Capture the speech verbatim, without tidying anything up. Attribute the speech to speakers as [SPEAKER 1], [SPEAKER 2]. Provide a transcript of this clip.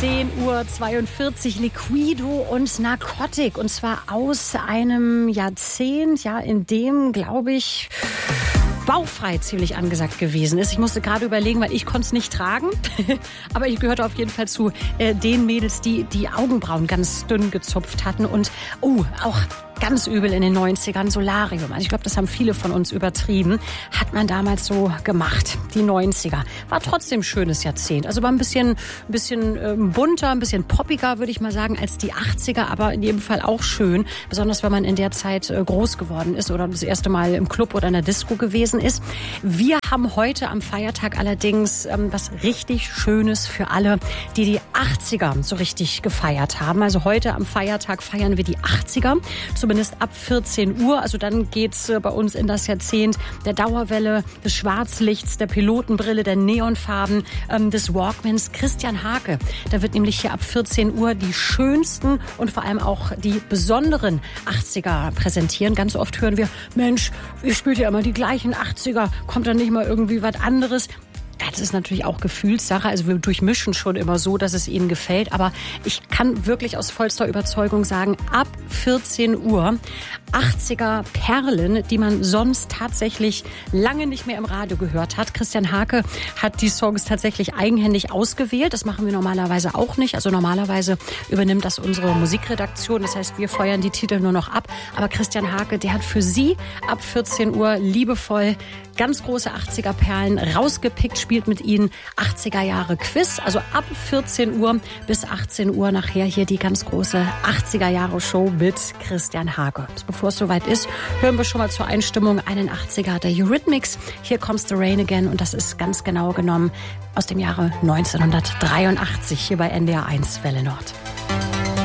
[SPEAKER 1] zehn Uhr zweiundvierzig, Liquido und Narcotic. Und zwar aus einem Jahrzehnt, ja, in dem, glaube ich, bauchfrei ziemlich angesagt gewesen ist. Ich musste gerade überlegen, weil ich konnte es nicht tragen. Aber ich gehörte auf jeden Fall zu äh, den Mädels, die die Augenbrauen ganz dünn gezupft hatten. Und, oh, auch ganz übel in den neunzigern, Solarium. Also ich glaube, das haben viele von uns übertrieben. Hat man damals so gemacht, die neunziger. War trotzdem ein schönes Jahrzehnt. Also war ein bisschen, ein bisschen äh, bunter, ein bisschen poppiger, würde ich mal sagen, als die achtziger. Aber in jedem Fall auch schön. Besonders, wenn man in der Zeit äh, groß geworden ist oder das erste Mal im Club oder in der Disco gewesen ist. Wir haben heute am Feiertag allerdings ähm, was richtig Schönes für alle, die die achtziger so richtig gefeiert haben. Also heute am Feiertag feiern wir die achtziger. Zumindest ab vierzehn Uhr. Also dann geht's bei uns in das Jahrzehnt der Dauerwelle, des Schwarzlichts, der Pilotenbrille, der Neonfarben, ähm, des Walkmans. Christian Hake. Da wird nämlich hier ab vierzehn Uhr die schönsten und vor allem auch die besonderen achtziger präsentieren. Ganz oft hören wir, Mensch, ihr spielt ja immer die gleichen achtziger. Kommt da nicht mal irgendwie was anderes? Das ist natürlich auch Gefühlssache. Also wir durchmischen schon immer so, dass es Ihnen gefällt. Aber ich kann wirklich aus vollster Überzeugung sagen, ab vierzehn Uhr achtziger Perlen, die man sonst tatsächlich lange nicht mehr im Radio gehört hat. Christian Hake hat die Songs tatsächlich eigenhändig ausgewählt. Das machen wir normalerweise auch nicht. Also normalerweise übernimmt das unsere Musikredaktion. Das heißt, wir feuern die Titel nur noch ab. Aber Christian Hake, der hat für Sie ab vierzehn Uhr liebevoll ganz große achtziger Perlen rausgepickt, spielt mit Ihnen achtziger Jahre Quiz. Also ab vierzehn Uhr bis achtzehn Uhr nachher hier die ganz große achtziger Jahre Show mit Christian Hake. Bevor es soweit ist, hören wir schon mal zur Einstimmung einen achtziger der Eurythmics. Here Comes the Rain Again und das ist ganz genau genommen aus dem Jahre neunzehnhundertdreiundachtzig hier bei N D R eins Welle Nord.